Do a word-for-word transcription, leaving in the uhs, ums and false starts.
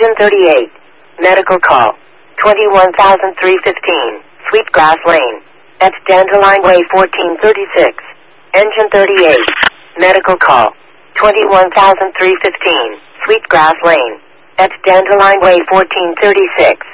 Engine thirty-eight. Medical call. twenty-one thousand three hundred fifteen. Sweetgrass Lane. That's Dandelion Way fourteen thirty-six. Engine thirty-eight. Medical call. twenty-one thousand three hundred fifteen. Sweetgrass Lane. That's Dandelion Way fourteen thirty-six.